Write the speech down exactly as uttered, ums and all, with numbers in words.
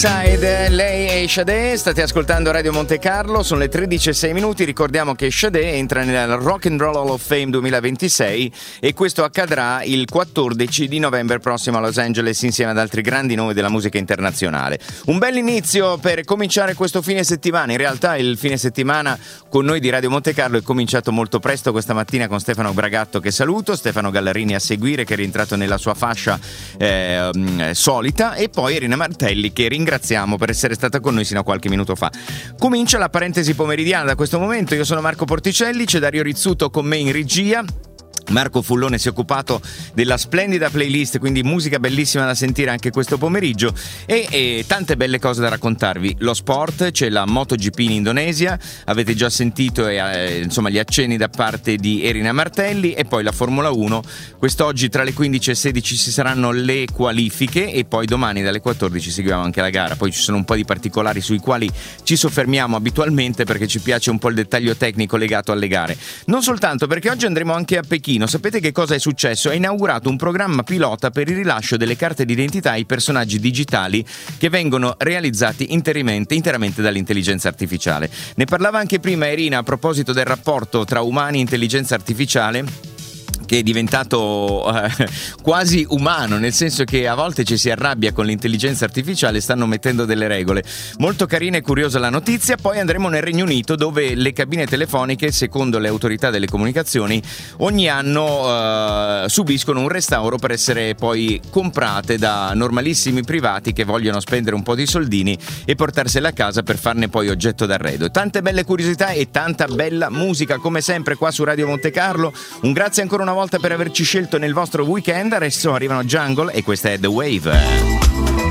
Side, lei è Sade, state ascoltando Radio Monte Carlo, sono le tredici e sei minuti, ricordiamo che Sade entra nel Rock and Roll Hall of Fame duemilaventisei e questo accadrà il quattordici di novembre prossimo a Los Angeles insieme ad altri grandi nomi della musica internazionale. Un bel inizio per cominciare questo fine settimana, in realtà il fine settimana con noi di Radio Monte Carlo è cominciato molto presto questa mattina con Stefano Bragatto che saluto, Stefano Gallarini a seguire che è rientrato nella sua fascia eh, solita e poi Erina Martelli che ringrazio Ringraziamo per essere stata con noi sino a qualche minuto fa. Comincia la parentesi pomeridiana da questo momento. Io sono Marco Porticelli, c'è Dario Rizzuto con me in regia. Marco Fullone si è occupato della splendida playlist, quindi musica bellissima da sentire anche questo pomeriggio e, e tante belle cose da raccontarvi. Lo sport, c'è la MotoGP in Indonesia, avete già sentito eh, insomma gli accenni da parte di Erina Martelli, e poi la Formula uno. Quest'oggi tra le quindici e sedici ci saranno le qualifiche e poi domani dalle quattordici seguiamo anche la gara. Poi ci sono un po' di particolari sui quali ci soffermiamo abitualmente perché ci piace un po' il dettaglio tecnico legato alle gare. Non soltanto, perché oggi andremo anche a Pechino. Sapete che cosa è successo? È inaugurato un programma pilota per il rilascio delle carte d'identità ai personaggi digitali che vengono realizzati interamente, interamente dall'intelligenza artificiale. Ne parlava anche prima Erina a proposito del rapporto tra umani e intelligenza artificiale, che è diventato eh, quasi umano, nel senso che a volte ci si arrabbia con l'intelligenza artificiale, stanno mettendo delle regole. Molto carina e curiosa la notizia. Poi andremo nel Regno Unito, dove le cabine telefoniche, secondo le autorità delle comunicazioni, ogni anno eh, subiscono un restauro per essere poi comprate da normalissimi privati che vogliono spendere un po' di soldini e portarsele a casa per farne poi oggetto d'arredo. Tante belle curiosità e tanta bella musica come sempre qua su Radio Monte Carlo. Un grazie ancora una volta per averci scelto nel vostro weekend. Adesso arrivano Jungle e questa è The Wave.